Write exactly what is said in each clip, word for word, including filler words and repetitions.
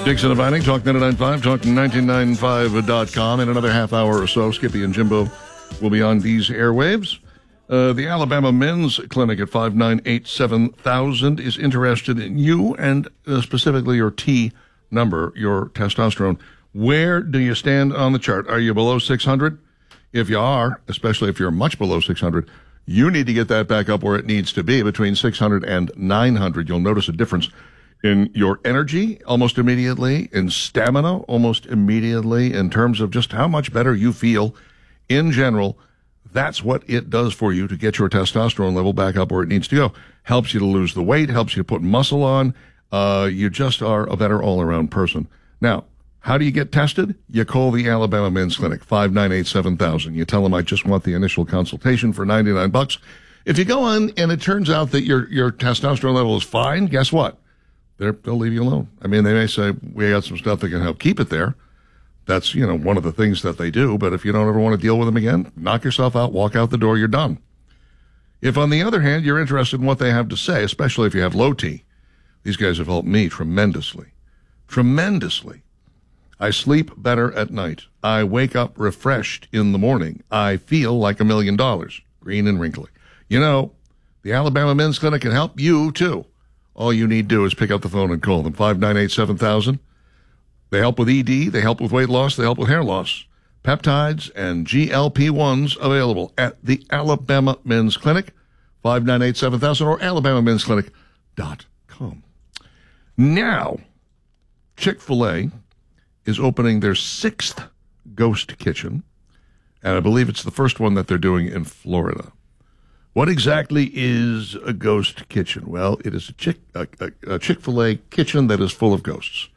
Dixon and Vining, Talk ninety-nine point five, Talk nineteen ninety-five dot com. In another half hour or so, Skippy and Jimbo will be on these airwaves. Uh, the Alabama Men's Clinic at five nine eight seven thousand is interested in you and uh, specifically your T number, your testosterone. Where do you stand on the chart? Are you below six hundred? If you are, especially if you're much below six hundred, you need to get that back up where it needs to be, between six hundred and nine hundred. You'll notice a difference in your energy almost immediately, in stamina almost immediately, in terms of just how much better you feel in general. That's what it does for you to get your testosterone level back up where it needs to go. Helps you to lose the weight, helps you to put muscle on. Uh, you just are a better all-around person. Now, how do you get tested? You call the Alabama Men's Clinic, five nine eight seven thousand. You tell them, I just want the initial consultation for ninety-nine bucks. If you go on and it turns out that your, your testosterone level is fine, guess what? They're, they'll leave you alone. I mean, they may say, we got some stuff that can help keep it there. That's, you know, one of the things that they do. But if you don't ever want to deal with them again, knock yourself out, walk out the door, you're done. If, on the other hand, you're interested in what they have to say, especially if you have low T, these guys have helped me tremendously. Tremendously. I sleep better at night. I wake up refreshed in the morning. I feel like a million dollars, green and wrinkly. You know, the Alabama Men's Clinic can help you, too. All you need to do is pick up the phone and call them, five nine eight seven thousand. They help with E D, they help with weight loss, they help with hair loss. Peptides and G L P ones available at the Alabama Men's Clinic, five nine eight seven thousand, or alabama men's clinic dot com. Now, Chick-fil-A is opening their sixth ghost kitchen, and I believe it's the first one that they're doing in Florida. What exactly is a ghost kitchen? Well, it is a, Chick, a, a, a Chick-fil-A kitchen that is full of ghosts.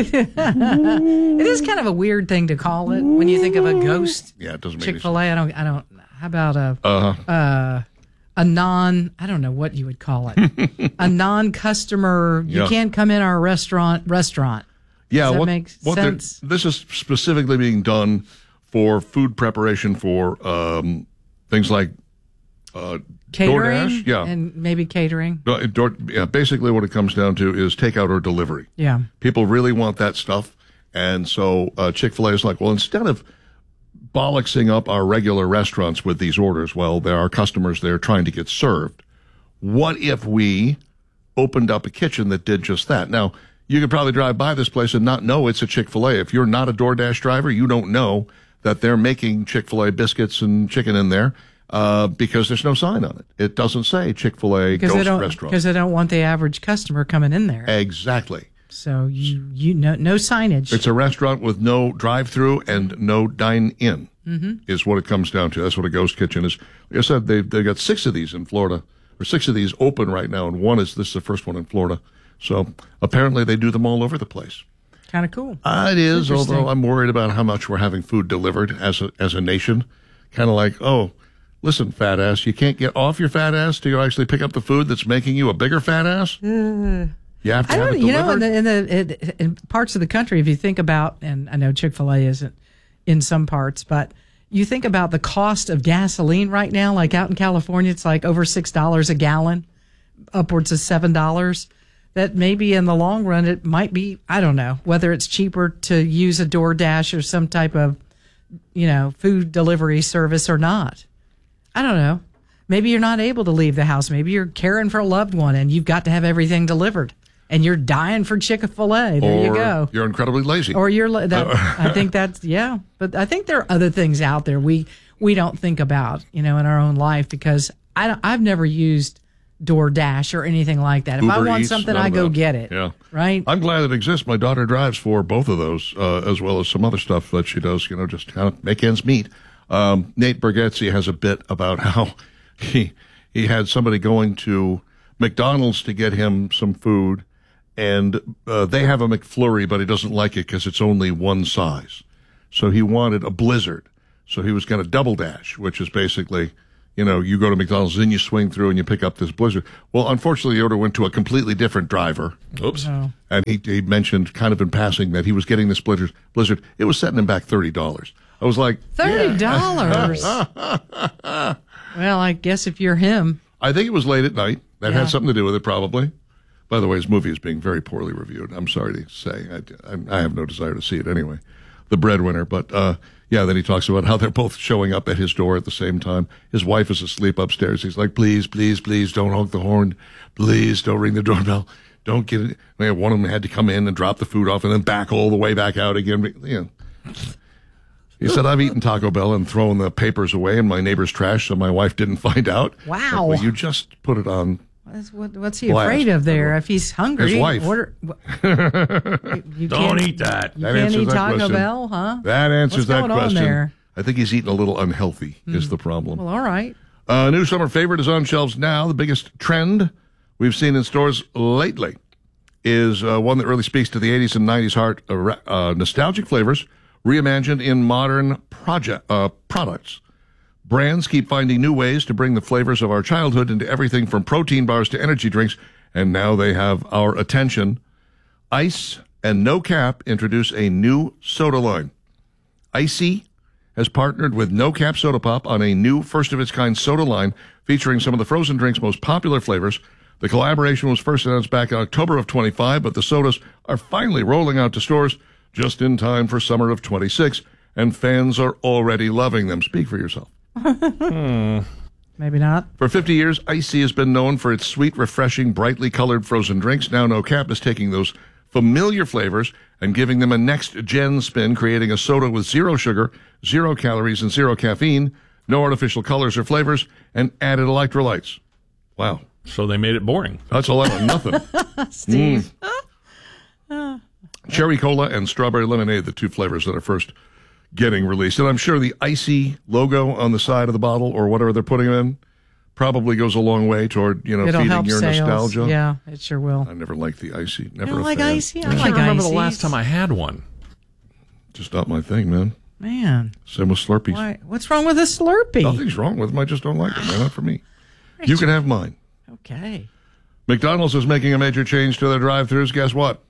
It is kind of a weird thing to call it when you think of a ghost. Yeah, it doesn't make Chick-fil-A. I don't. I don't. How about a uh-huh. uh, a non? I don't know what you would call it. A non-customer. You Yeah. can't come in our restaurant. Restaurant. Yeah, Does that what, make what sense? This is specifically being done for food preparation for um, things like uh, Catering. DoorDash. Yeah. And maybe catering. Uh, Door, yeah, basically what it comes down to is takeout or delivery. Yeah. People really want that stuff. And so uh, Chick-fil-A is like, well, instead of bollocksing up our regular restaurants with these orders, well, there are customers there trying to get served. What if we opened up a kitchen that did just that? Now, you could probably drive by this place and not know it's a Chick-fil-A. If you're not a DoorDash driver, you don't know that they're making Chick-fil-A biscuits and chicken in there. Uh, because there's no sign on it. It doesn't say Chick-fil-A Because ghost they don't. restaurant. Because they don't want the average customer coming in there. Exactly. So you you no no signage. It's a restaurant with no drive-through and no dine-in. Mm-hmm. Is what it comes down to. That's what a ghost kitchen is. Like I said, they they got six of these in Florida, or six of these open right now, and one is this is the first one in Florida. So apparently they do them all over the place. Kind of cool. Uh, it is, although I'm worried about how much we're having food delivered as a as a nation. Kind of like, oh. Listen, fat ass, you can't get off your fat ass to actually pick up the food that's making you a bigger fat ass? Uh, you have to I have don't, it you know, delivered? in, the, in, the, in parts of the country, if you think about, and I know Chick-fil-A isn't in some parts, but you think about the cost of gasoline right now, like out in California, it's like over six dollars a gallon, upwards of seven dollars. That maybe in the long run, it might be, I don't know, whether it's cheaper to use a DoorDash or some type of, you know, food delivery service or not. I don't know. Maybe you're not able to leave the house. Maybe you're caring for a loved one and you've got to have everything delivered. And you're dying for Chick-fil-A. There or you go. You're incredibly lazy. Or you're, that, I think that's, yeah. But I think there are other things out there we, we don't think about, you know, in our own life because I don't, I've never used DoorDash or anything like that. If Uber I want Eats, something, none I of go that. get it. Yeah. Right? I'm glad it exists. My daughter drives for both of those, uh, as well as some other stuff that she does, you know, just kind of make ends meet. Um, Nate Bargatze has a bit about how he he had somebody going to McDonald's to get him some food, and uh, they have a McFlurry, but he doesn't like it because it's only one size. So he wanted a Blizzard. So he was going to double dash, which is basically, you know, you go to McDonald's, then you swing through and you pick up this Blizzard. Well, unfortunately, the order went to a completely different driver. Oops. Oh. And he, he mentioned kind of in passing that he was getting this Blizzard. Blizzard. It was setting him back thirty dollars. I was like, thirty dollars. Well, I guess if you're him. I think it was late at night. That Yeah. had something to do with it, probably. By the way, his movie is being very poorly reviewed. I'm sorry to say. I, I, I have no desire to see it anyway. The Breadwinner. But, uh, yeah, then he talks about how they're both showing up at his door at the same time. His wife is asleep upstairs. He's like, please, please, please don't honk the horn. Please don't ring the doorbell. Don't get it. One of them had to come in and drop the food off and then back all the way back out again. You know. He said, I've eaten Taco Bell and thrown the papers away in my neighbor's trash so my wife didn't find out. Wow. Like, well, you just put it on. What's, what, what's he blast. afraid of there? If he's hungry, His wife. Order, you, you Don't eat that. You That can't answers eat that Taco question. Bell, huh? That answers What's that going on question. there? I think he's eating a little unhealthy is the problem. Well, all right. A uh, new summer favorite is on shelves now. The biggest trend we've seen in stores lately is uh, one that really speaks to the eighties and nineties heart, uh, uh, nostalgic flavors reimagined in modern project, uh, products. Brands keep finding new ways to bring the flavors of our childhood into everything from protein bars to energy drinks, and now they have our attention. Ice and No Cap introduce a new soda line. Icy has partnered with No Cap Soda Pop on a new first-of-its-kind soda line featuring some of the frozen drink's most popular flavors. The collaboration was first announced back in October of twenty-five, but the sodas are finally rolling out to stores just in time for summer of twenty-six, and fans are already loving them. Speak for yourself. hmm. Maybe not. For fifty years, Icy has been known for its sweet, refreshing, brightly colored frozen drinks. Now No Cap is taking those familiar flavors and giving them a next-gen spin, creating a soda with zero sugar, zero calories, and zero caffeine, no artificial colors or flavors, and added electrolytes. Wow. So they made it boring. That's a lot of nothing. Steve. Mm. Cherry Cola and Strawberry Lemonade, the two flavors that are first getting released. And I'm sure the Icy logo on the side of the bottle or whatever they're putting in probably goes a long way toward, you know, It'll feeding help your sales. nostalgia. Yeah, it sure will. I never liked the Icy. Never You don't a like fan. Icy? I I like can't remember Icy. the last time I had one. Just not my thing, man. Man. Same with Slurpees. Why? What's wrong with a Slurpee? Nothing's wrong with them. I just don't like them. They're not for me. You can have mine. Okay. McDonald's is making a major change to their drive-thrus. Guess what?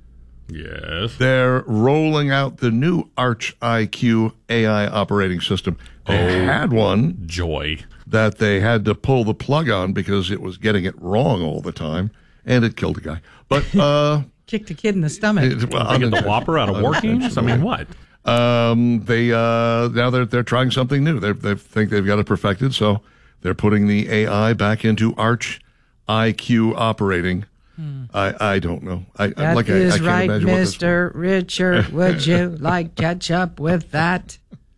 Yes. They're rolling out the new Arch I Q A I operating system. They Oh. had one Joy. that they had to pull the plug on because it was getting it wrong all the time, and it killed a guy. But uh, Kicked a kid in the stomach. it, well, They get the Whopper out of working? I mean, what? Um, they uh, now they're they're trying something new. They they think they've got it perfected, so they're putting the A I back into Arch I Q operating. Hmm. I I don't know. I That like is I, I can't right, imagine what this- Mister Richard. Would you like ketchup with that?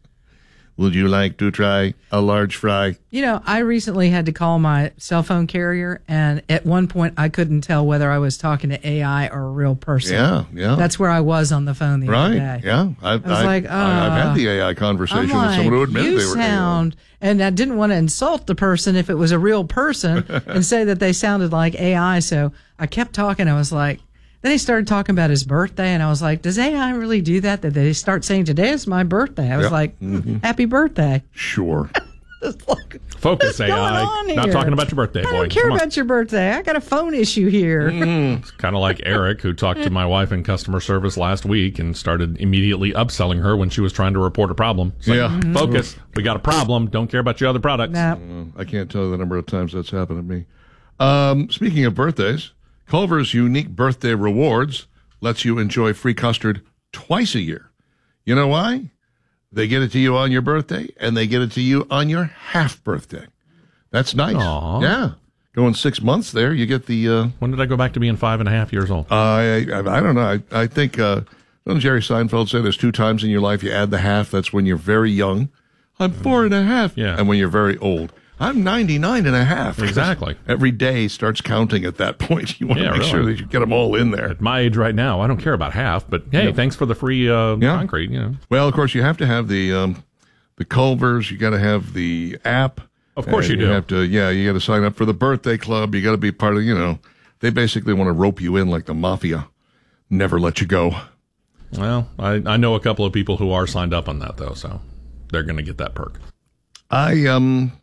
Would you like to try a large fry? You know, I recently had to call my cell phone carrier, and at one point I couldn't tell whether I was talking to A I or a real person. Yeah, yeah. That's where I was on the phone the other right. day. Yeah, I, I was like, I, I've uh, had the A I conversation I'm like, with someone who admitted you they were sound, and I didn't want to insult the person if it was a real person and say that they sounded like A I. So I kept talking. I was like, then he started talking about his birthday, and I was like, does A I really do that? That they start saying, today is my birthday. I was Yeah. like, Mm-hmm. happy birthday. Sure. It's like, Focus, what's A I. going on Not here? talking about your birthday, I boy. don't care Come on. about your birthday. I got a phone issue here. It's kind of like Eric, who talked to my wife in customer service last week and started immediately upselling her when she was trying to report a problem. It's like, Yeah. Mhm. Focus. We got a problem. Don't care about your other products. Nah. I can't tell you the number of times that's happened to me. Um, speaking of birthdays, Culver's unique birthday rewards lets you enjoy free custard twice a year. You know why? They get it to you on your birthday, and they get it to you on your half birthday. That's nice. Aw. Yeah. Going six months there, you get the... Uh, When did I go back to being five and a half years old? I, I I don't know. I, I think, uh, doesn't Jerry Seinfeld say there's two times in your life you add the half? That's when you're very young. I'm four and a half. Yeah. And when you're very old. I'm ninety-nine and a half. Exactly. Every day starts counting at that point. You want to Yeah, make really. sure that you get them all in there. At my age right now, I don't care about half, but hey, thanks for the free uh, Yeah. concrete. You know, Well, of course, you have to have the um, the Culvers. You got to have the app. Of course And you do. have to, yeah, you got to sign up for the birthday club. You got to be part of, you know, they basically want to rope you in like the mafia. Never let you go. well, I, I know a couple of people who are signed up on that though, so they're going to get that perk. I um,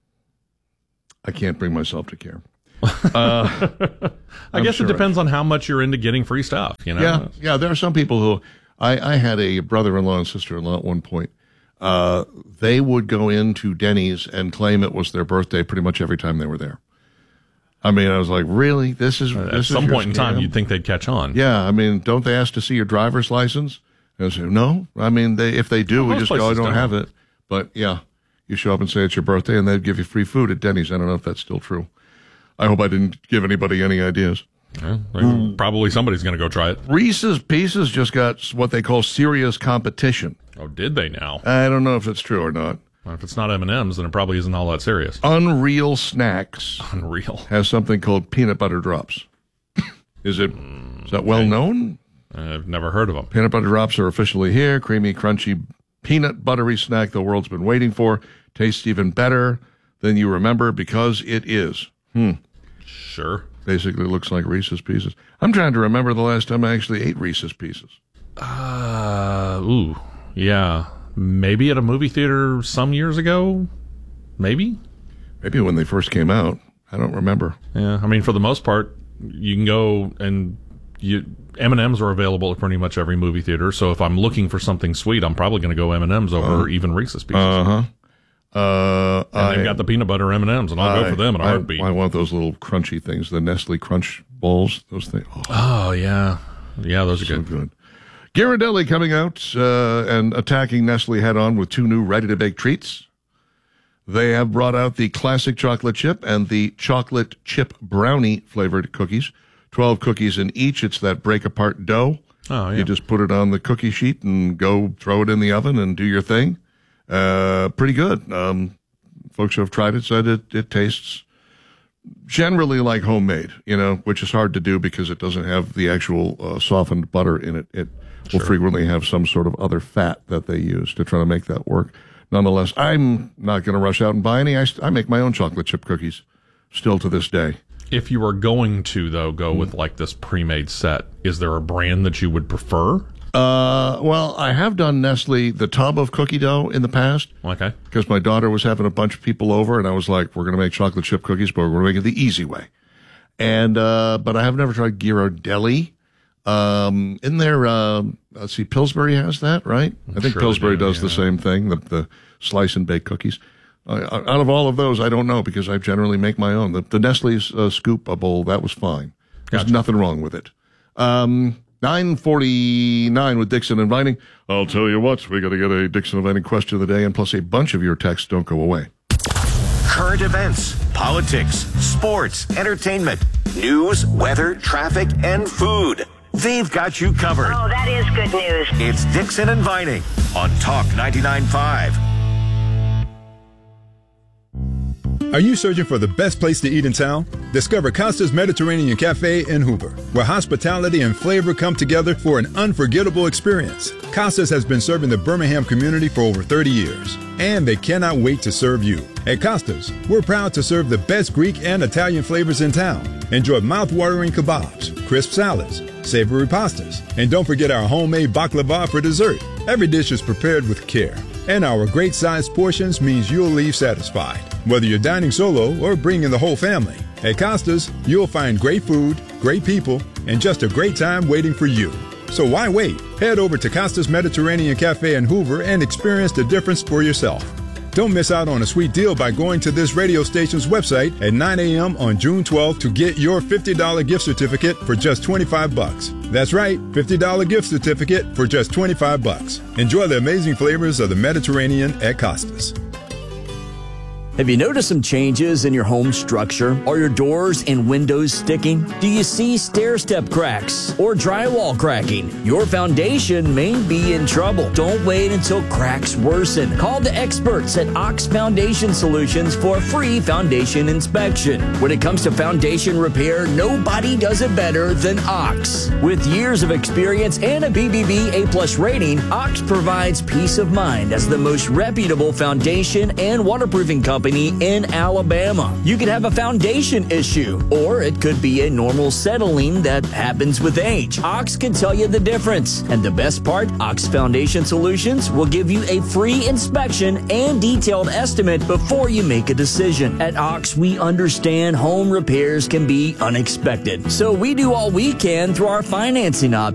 I can't bring myself to care. Uh, I I'm guess sure it depends on how much you're into getting free stuff. You know, Yeah, yeah. There are some people who I, I had a brother-in-law and sister-in-law at one point. Uh, they would go into Denny's and claim it was their birthday pretty much every time they were there. I mean, I was like, really? This is At this some is your point in time, scam? you'd think they'd catch on. Yeah, I mean, don't they ask to see your driver's license? And I say, no. I mean, they if they do, Well, we most just go, I places don't don't. have it. But yeah, you show up and say it's your birthday, and they'd give you free food at Denny's. I don't know if that's still true. I hope I didn't give anybody any ideas. Yeah, like, probably somebody's going to go try it. Reese's Pieces just got what they call serious competition. Oh, did they now? I don't know if it's true or not. Well, if it's not M and M's, then it probably isn't all that serious. Unreal Snacks Unreal. has something called peanut butter drops. Is it? Is that well known? I've never heard of them. Peanut butter drops are officially here. Creamy, crunchy, peanut buttery snack the world's been waiting for. Tastes even better than you remember because it is. Hmm. Sure. Basically looks like Reese's Pieces. I'm trying to remember the last time I actually ate Reese's Pieces. Uh, ooh, yeah. Maybe at a movie theater some years ago. Maybe. Maybe when they first came out. I don't remember. Yeah. I mean, for the most part, you can go and you M and M's are available at pretty much every movie theater. So if I'm looking for something sweet, I'm probably going to go M and M's over uh, even Reese's Pieces. Uh-huh. Uh, and I, they've got the peanut butter M and M's, and I'll I, go for them in a I, heartbeat. I want those little crunchy things, the Nestle Crunch balls. Those things. Oh, oh, yeah. Yeah, those are so good. good. Ghirardelli coming out uh, and attacking Nestle head-on with two new ready-to-bake treats. They have brought out the classic chocolate chip and the chocolate chip brownie flavored cookies. twelve cookies in each. It's that break-apart dough. Oh, yeah. You just put it on the cookie sheet and go throw it in the oven and do your thing. Uh, pretty good. Um, folks who have tried it said it, it tastes generally like homemade, you know, which is hard to do because it doesn't have the actual uh, softened butter in it. It will Sure. frequently have some sort of other fat that they use to try to make that work. Nonetheless, I'm not going to rush out and buy any. I, I make my own chocolate chip cookies still to this day. If you were going to, though, go with like this pre-made set, is there a brand that you would prefer? Uh, well, I have done Nestle, the tub of cookie dough in the past. Okay. Because my daughter was having a bunch of people over, and I was like, we're going to make chocolate chip cookies, but we're going to make it the easy way. And, uh, but I have never tried Ghirardelli. Um, in there, uh, let's see, Pillsbury has that, right? I think sure Pillsbury they do, does the yeah. same thing, the, the slice and bake cookies. Uh, out of all of those, I don't know because I generally make my own. The, the Nestle's uh, scoop a bowl, that was fine. There's Gotcha. nothing wrong with it. Um, nine forty-nine with Dixon and Vining. I'll tell you what, we got to get a Dixon and Vining question of the day, and plus a bunch of your texts don't go away. Current events, politics, sports, entertainment, news, weather, traffic, and food. They've got you covered. Oh, that is good news. It's Dixon and Vining on Talk ninety-nine point five. Are you searching for the best place to eat in town? Discover Costa's Mediterranean Cafe in Hoover, where hospitality and flavor come together for an unforgettable experience. Costa's has been serving the Birmingham community for over thirty years, and they cannot wait to serve you. At Costa's, we're proud to serve the best Greek and Italian flavors in town. Enjoy mouth-watering kebabs, crisp salads, savory pastas, and don't forget our homemade baklava for dessert. Every dish is prepared with care, and our great-sized portions means you'll leave satisfied. Whether you're dining solo or bringing the whole family, at Costa's, you'll find great food, great people, and just a great time waiting for you. So why wait? Head over to Costa's Mediterranean Cafe in Hoover and experience the difference for yourself. Don't miss out on a sweet deal by going to this radio station's website at nine a.m. on June twelfth to get your fifty dollars gift certificate for just twenty-five bucks. That's right, fifty dollars gift certificate for just twenty-five bucks. Enjoy the amazing flavors of the Mediterranean at Costa's. Have you noticed some changes in your home structure? Are your doors and windows sticking? Do you see stair-step cracks or drywall cracking? Your foundation may be in trouble. Don't wait until cracks worsen. Call the experts at Ox Foundation Solutions for a free foundation inspection. When it comes to foundation repair, nobody does it better than Ox. With years of experience and a B B B A plus rating, Ox provides peace of mind as the most reputable foundation and waterproofing company in Alabama. You could have a foundation issue, or it could be a normal settling that happens with age. Ox can tell you the difference. And the best part, Ox Foundation Solutions will give you a free inspection and detailed estimate before you make a decision. At Ox, we understand home repairs can be unexpected, so we do all we can through our financing options